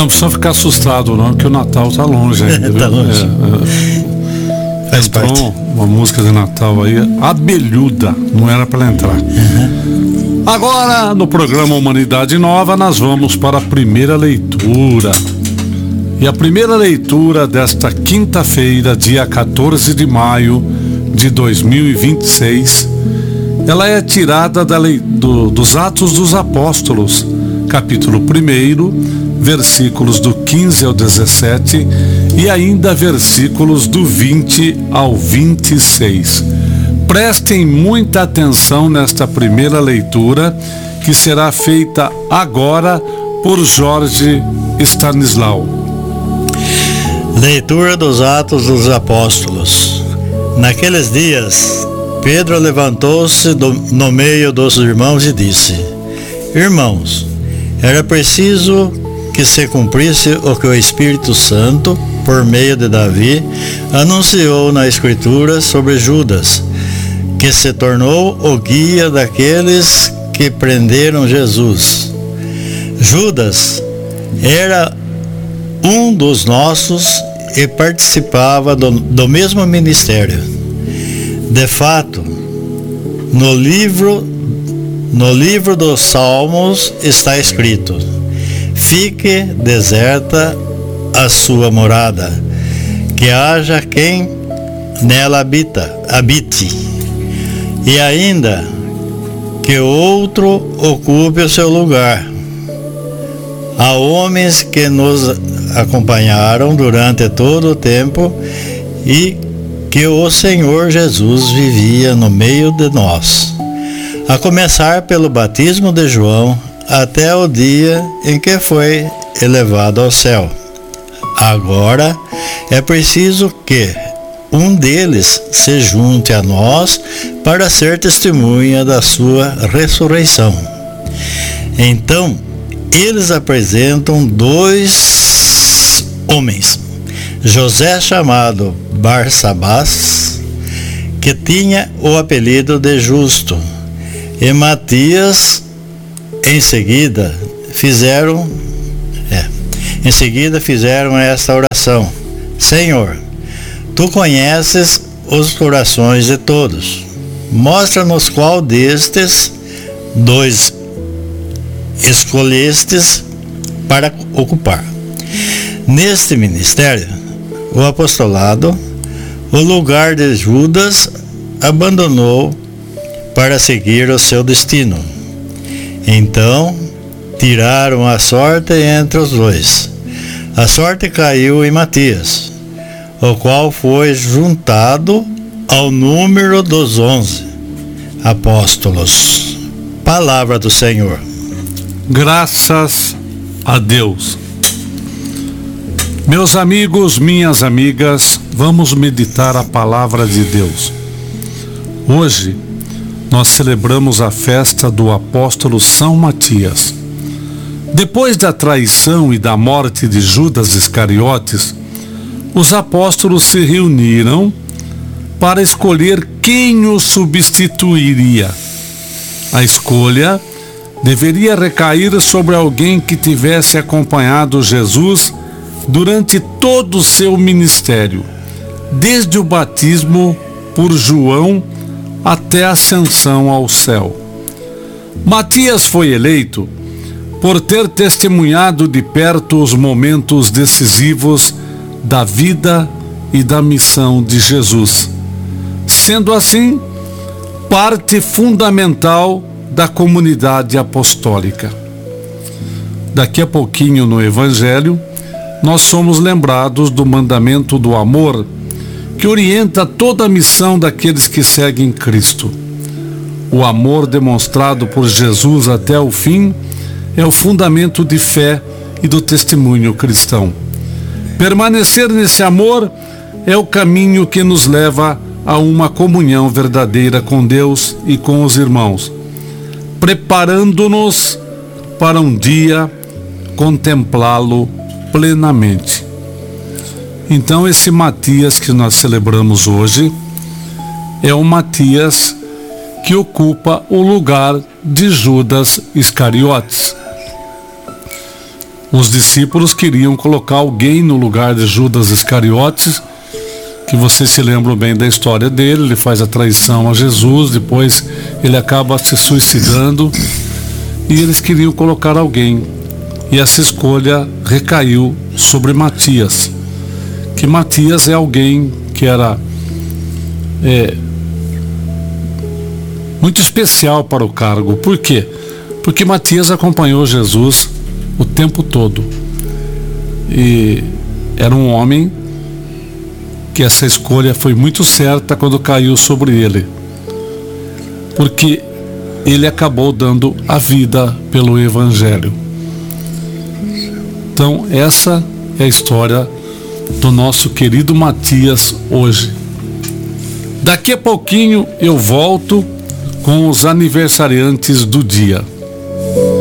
precisa ficar assustado não, que o Natal tá longe ainda. Tá longe. Faz parte. Uma música de Natal aí, abelhuda, não era para entrar. Agora, no programa Humanidade Nova, nós vamos para a primeira leitura. E a primeira leitura desta quinta-feira, dia 14 de maio de 2026, ela é tirada dos Atos dos Apóstolos, capítulo 1, versículos do 15 ao 17 e ainda versículos do 20 ao 26. Prestem muita atenção nesta primeira leitura, que será feita agora por Jorge Stanislau. Leitura dos Atos dos Apóstolos. Naqueles dias, Pedro levantou-se no meio dos irmãos e disse: Irmãos, era preciso que se cumprisse o que o Espírito Santo, por meio de Davi, anunciou na Escritura sobre Judas, que se tornou o guia daqueles que prenderam Jesus. Judas era um dos nossos e participava do mesmo ministério. De fato, no livro dos Salmos está escrito: fique deserta a sua morada, que haja quem nela habite, e ainda que outro ocupe o seu lugar. Há homens que nos acompanharam durante todo o tempo e que o Senhor Jesus vivia no meio de nós, a começar pelo batismo de João até o dia em que foi elevado ao céu. Agora é preciso que um deles se junte a nós para ser testemunha da sua ressurreição. Então, eles apresentam 2 homens, José chamado Barsabás, que tinha o apelido de Justo, e Matias. Em seguida fizeram esta oração: Senhor, Tu conheces os corações de todos. Mostra-nos qual destes 2 escolhestes para ocupar neste ministério, o apostolado. O lugar de Judas abandonou para seguir o seu destino. Então tiraram a sorte entre os 2. A sorte caiu em Matias, o qual foi juntado ao número dos 11 apóstolos. Palavra do Senhor. Graças a Deus. Meus amigos, minhas amigas, vamos meditar a palavra de Deus. Hoje nós celebramos a festa do apóstolo São Matias. Depois da traição e da morte de Judas Iscariotes, os apóstolos se reuniram para escolher quem o substituiria. A escolha deveria recair sobre alguém que tivesse acompanhado Jesus durante todo o seu ministério, desde o batismo por João até a ascensão ao céu. Matias foi eleito por ter testemunhado de perto os momentos decisivos da vida e da missão de Jesus, sendo assim parte fundamental da comunidade apostólica. Daqui a pouquinho no Evangelho, nós somos lembrados do mandamento do amor, que orienta toda a missão daqueles que seguem Cristo. O amor demonstrado por Jesus até o fim é o fundamento de fé e do testemunho cristão. Permanecer nesse amor é o caminho que nos leva a uma comunhão verdadeira com Deus e com os irmãos, preparando-nos para um dia contemplá-lo plenamente. Então, esse Matias que nós celebramos hoje é o Matias que ocupa o lugar de Judas Iscariotes. os discípulos queriam colocar alguém no lugar de Judas Iscariotes, que vocês se lembram bem da história dele. Ele faz a traição a Jesus, depois ele acaba se suicidando, e eles queriam colocar alguém, e essa escolha recaiu sobre Matias, que Matias é alguém que era muito especial para o cargo. Por quê? Porque Matias acompanhou Jesus o tempo todo, e era um homem que essa escolha foi muito certa quando caiu sobre ele, porque ele acabou dando a vida pelo Evangelho. Então essa é a história do nosso querido Matias hoje. Daqui a pouquinho eu volto com os aniversariantes do dia.